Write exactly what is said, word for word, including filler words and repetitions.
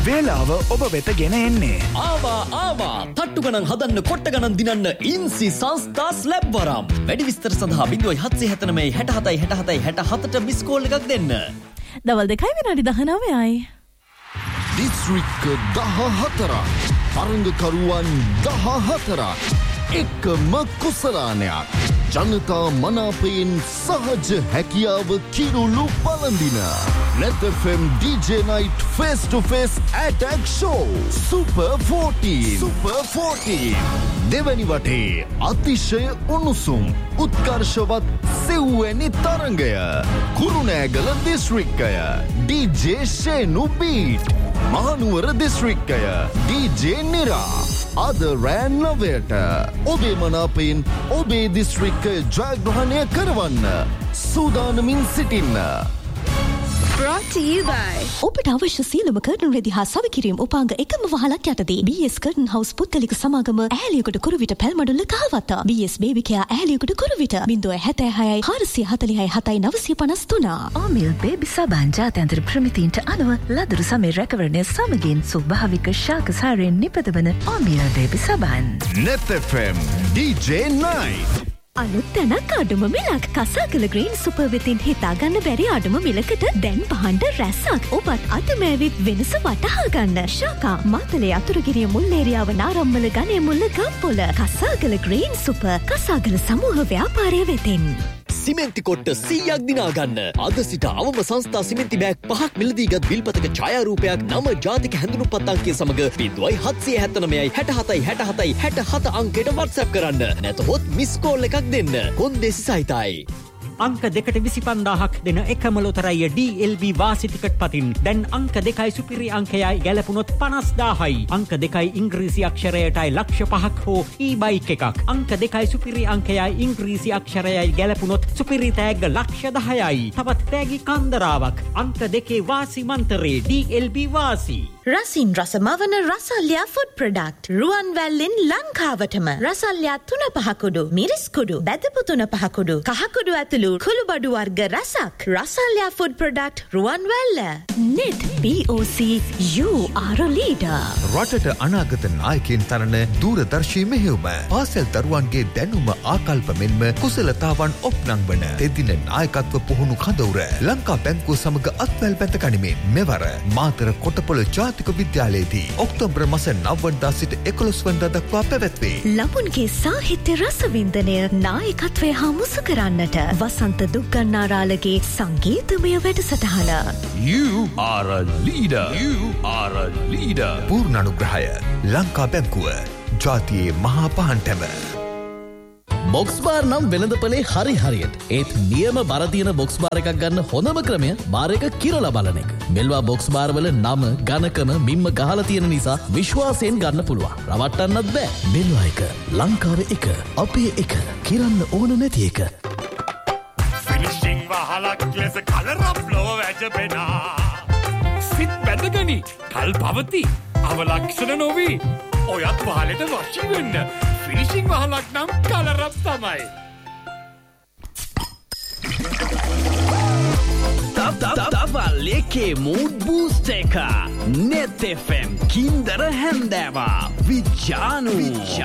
වේලාව ඔබ වෙත ගෙන එන්නේ. ආවා ආවා තට්ටු ගණන් හදන්න කොට්ට ගණන් දිනන්න ඉන්සි සංස්ථා ස්ලැබ් වරම්. වැඩි විස්තර සඳහා ज़ीरो सात सात सात नौ सैट सात सात सात सात सात මිස් කෝල් එකක් දෙන්න. දවල් දෙකයි විනාඩි දහනවයයි. දිස්ත්‍රික්ක දහහතරක් තරඟකරුවන් දහහතරක් එකම කුසලානයක් ජනතා මනාපයෙන් සහජ හැකියාව කිරුළු පළඳින net F M D J Night face to face attack show Super fourteen Super fourteen දෙවැනි වටේ අතිශය උණුසුම් උත්කර්ෂවත් සෙව්වැනි තරඟය Kurunegala දිස්ත්‍රික්කය D J ෂේනු beat Mahanuwara දිස්ත්‍රික්කය D J නිරා අද රෑ නවයට ඔබේ මනාපයෙන් ඔබේ දිස්ත්‍රික්කය ජයග්‍රහණය කරවන්න සූදානමින් සිටින්න. Brought to you by ඔබට අවශ්‍ය සියලුම කර්ටන් රෙදි හා සවිකිරීම් උපාංග එකම වහලක් යටතේ B S කර්ටන් හවුස් පුද්ගලික සමාගම ඇහැලියකට Kuruwita Pelmadulla Kahawatta B S baby care ඇහැලියකට Kuruwita zero सात छह चार चार चार सात नौ पाँच तीन Omil baby සබන් ජාත්‍යන්තර ප්‍රමිතීන්ට අනුව ලදරු සමේ රැකවරණය සමගින් ස්වභාවික ශාකසාරයෙන් නිපදවන Omil baby සබන්. net F M D J Night අලුත් තැනක් අඩුම මිලක් කසාකල ග්‍රීන් සුපර් වෙතින් හිතා ගන්න බැරි අඩුම මිලකට දැන් පහන්ඩ රැස්සක් ඔබත් අතමෑවිත් වෙනස වටහා ගන්න ශාකා මාතලේ අතුරුගිරිය මුල්ලේරියාව නාරම්මල ගනේ මුල්ල ගම්පොල කසාකල ග්‍රීන් සුපර් කසාකල සමූහ ව්‍යාපාරය වෙතින් සිමෙන්ති කොට්ට සීයක් දිනා ගන්න. අද සිට අවම සංස්ථා සිමෙන්ති බෑග් පහක් මිලදීගත් බිල්පතක ඡායාරූපයක් නම ජාතික හැඳුනුම්පත් අංකය සමග ज़ीरो सात सात सात नौ सैट सात सात सात सात सात අංකයට WhatsApp කරන්න. නැතහොත් මිස් කෝල් එකක් දෙන්න. කොන්දේසි සහිතයි. අංක දෙකට විසි පන්දාහක් දෙන එකම ලොතරැය D L B වාසි ටිකට් පතින් දැන් අංක දෙකයි සුපිරි අංකයයි ගැලපුණොත් පනස්දාහයි අංක දෙකයි ඉංග්‍රීසි අක්ෂරයටයි ලක්ෂ පහක් හෝ e-බයික් එකක් අංක දෙකයි සුපිරි අංකයයි ඉංග්‍රීසි අක්ෂරයයි ගැලපුණොත් සුපිරි තෑග්ග ලක්ෂ දහයයි තවත් තෑගි කන්දරාවක් අංක දෙකේ වාසි මන්තරේ D L B වාසි. රසින් රසමවන රසල්යා ෆුඩ් ප්‍රොඩක්ට් රුවන්වැල්ලෙන් ලංකාවටම රසල්යා තුන පහකුඩු මිරිස් කුඩු බැදපු තුන පහකුඩු කහකුඩු ඇතුළු කුළුබඩු වර්ග රසක් රසල්යා food product Ruwanwella. net B O C you are a leader. රටට අනාගත නායකයන් තරණ දූරදර්ශී මෙහෙයුම පාසල් දරුවන්ගේ දැනුම ආකල්ප මෙන්ම කුසලතාවන් ඔප්නංවන තෙදින නායකත්ව පුහුණු කඳවුර ලංකා බැංකුව සමග අත්වැල් බැඳ ගනිමින් මෙවර මාතර කොටපොළ ජාතික විද්‍යාලයේදී ඔක්තෝබර් මාස නව වනදා සිට එකොළොස් වනදා දක්වා පැවැත්වේ. ළමුන්ගේ සාහිත්‍ය රසවින්දනය නායකත්වය හා මුසු කරන්නට වසන්ත දුක්ගන්නාරාලගේ සංගීතමය වැඩසටහන. You are a leader. You are a leader. පූර්ණ අනුග්‍රහය ලංකා බැංකුව ජාතියේ මහා පහන්ටම. බොක්ස් බාර් නම් වෙළඳපොලේ හරි හරියට. ඒත් නියම බර තියෙන බොක්ස් බාර් එකක් ගන්න හොඳම ක්‍රමය බාර් එක කිරලා බලන එක. මෙල්වා බොක්ස් බාර් වල නම, ඝනකම, බිම්ම ගහලා තියෙන නිසා විශ්වාසයෙන් ගන්න පුළුවන්. රවට්ටන්නත් බෑ. මෙල්වා එක ලංකාවේ එක අපේ එක කිරන්න ඕන නැති එක. ෆිනිෂිං වහලක් ලෙස කලරප් ලොව වැජබෙනා. සිත් බැඳගනි. කල් පවති. අවලක්ෂණ නොවි. ඔයත් වහලට වශී වෙන්න. ෆිනිෂිං වහලක් නම් කලරප් තමයි. තවල් එකේ මූඩ් බූස්ට් එක net F M කින්දර හැන්දෑවා විජානු